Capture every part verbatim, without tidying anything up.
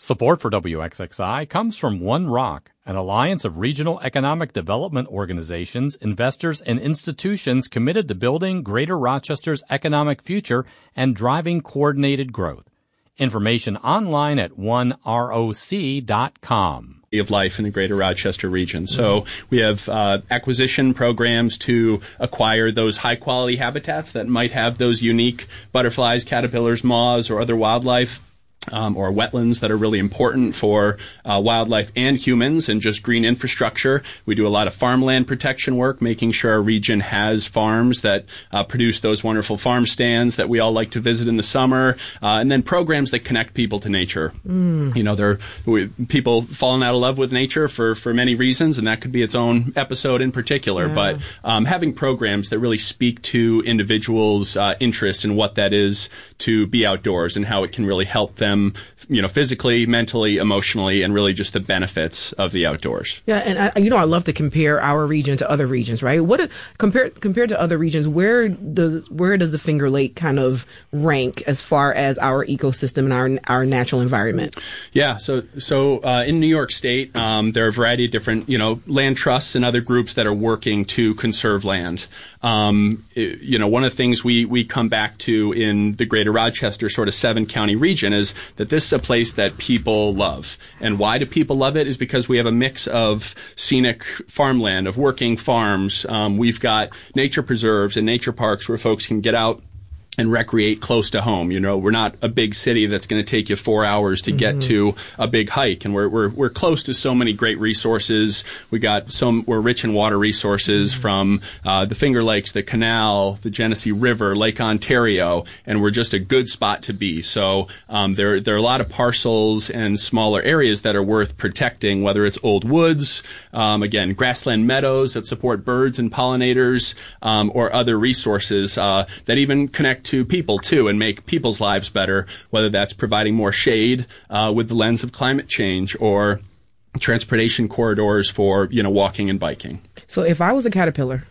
Support for W X X I comes from One Rock, an alliance of regional economic development organizations, investors, and institutions committed to building Greater Rochester's economic future and driving coordinated growth. Information online at one roc dot com. Of life in the Greater Rochester region. So we have uh, acquisition programs to acquire those high-quality habitats that might have those unique butterflies, caterpillars, moths, or other wildlife. Um, or wetlands that are really important for uh, wildlife and humans, and just green infrastructure. We do a lot of farmland protection work, making sure our region has farms that uh, produce those wonderful farm stands that we all like to visit in the summer, uh, and then programs that connect people to nature. Mm. You know, there we, people falling out of love with nature for, for many reasons, and that could be its own episode in particular. Yeah. But um, having programs that really speak to individuals' uh, interests in what that is to be outdoors and how it can really help them, you know, physically, mentally, emotionally, and really just the benefits of the outdoors. Yeah, and I, you know, I love to compare our region to other regions, right? What compared compared to other regions, where does where does the Finger Lake kind of rank as far as our ecosystem and our our natural environment? Yeah, so so uh, in New York State, um, there are a variety of different, you know, land trusts and other groups that are working to conserve land. Um, it, you know, one of the things we we come back to in the Greater Rochester sort of seven county region is that this is a place that people love. And why do people love it is because we have a mix of scenic farmland, of working farms. Um, we've got nature preserves and nature parks where folks can get out and recreate close to home. You know, we're not a big city that's going to take you four hours to mm-hmm. get to a big hike, and we're we're we're close to so many great resources. We got some. We're rich in water resources mm-hmm. from uh, the Finger Lakes, the canal, the Genesee River, Lake Ontario, and we're just a good spot to be. So um, there there are a lot of parcels and smaller areas that are worth protecting, whether it's old woods, um, again grassland meadows that support birds and pollinators, um, or other resources uh, that even connect to people too and make people's lives better, whether that's providing more shade uh, with the lens of climate change or transportation corridors for, you know, walking and biking. So if I was a caterpillar,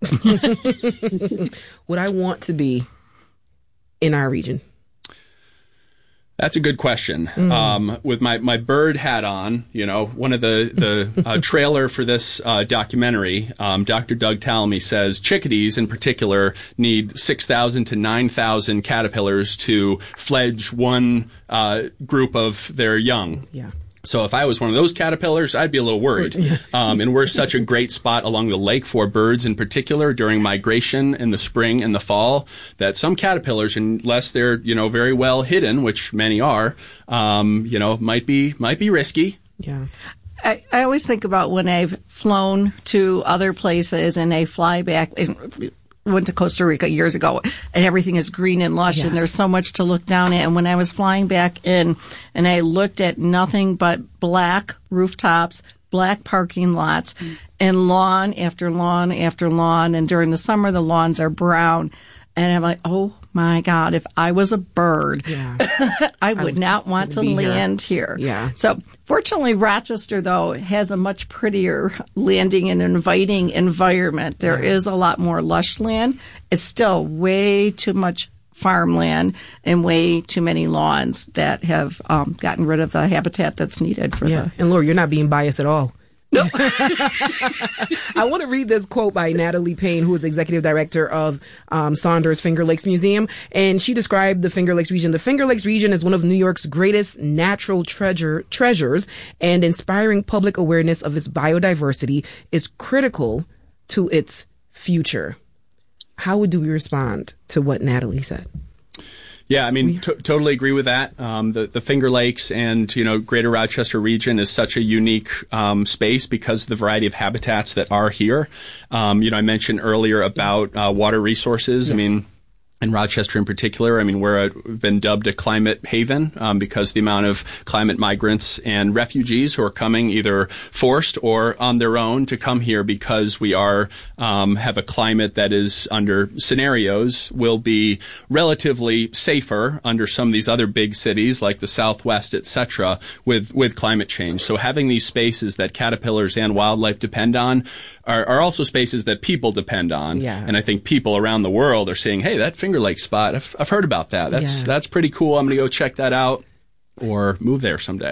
would I want to be in our region? That's a good question. Mm. Um, with my, my bird hat on, you know, one of the, the uh, trailer for this uh, documentary, um, Doctor Doug Tallamy says chickadees in particular need six thousand to nine thousand caterpillars to fledge one uh, group of their young. Yeah. So if I was one of those caterpillars, I'd be a little worried. Um, and we're such a great spot along the lake for birds in particular during migration in the spring and the fall that some caterpillars, unless they're, you know, very well hidden, which many are, um, you know, might be might be risky. Yeah. I, I always think about when I've flown to other places and I fly back and went to Costa Rica years ago, and everything is green and lush, yes. and there's so much to look down at. And when I was flying back in, and I looked at nothing but black rooftops, black parking lots, mm. and lawn after lawn after lawn. And during the summer, the lawns are brown. And I'm like, oh my God, if I was a bird, yeah. I would I not want to land here. here. Yeah. So fortunately, Rochester, though, has a much prettier landing and inviting environment. There yeah. is a lot more lush land. It's still way too much farmland and way too many lawns that have um, gotten rid of the habitat that's needed for yeah. the... And Laura, you're not being biased at all. No. I want to read this quote by Natalie Payne, who is executive director of um, Saunders Finger Lakes Museum. And she described the Finger Lakes region. The Finger Lakes region is one of New York's greatest natural treasure treasures, and inspiring public awareness of its biodiversity is critical to its future. How would we respond to what Natalie said? Yeah, I mean, t- totally agree with that. Um, the, the Finger Lakes and, you know, Greater Rochester region is such a unique um, space because of the variety of habitats that are here. Um, you know, I mentioned earlier about uh, water resources. Yes. I mean, in Rochester in particular, I mean, we're a, we've been dubbed a climate haven um, because the amount of climate migrants and refugees who are coming either forced or on their own to come here because we are um, have a climate that is under scenarios will be relatively safer under some of these other big cities like the Southwest, et cetera, with, with climate change. So having these spaces that caterpillars and wildlife depend on are, are also spaces that people depend on. Yeah. And I think people around the world are saying, hey, that Finger Lake spot, I've, I've heard about that. That's, yeah. that's pretty cool. I'm going to go check that out or move there someday.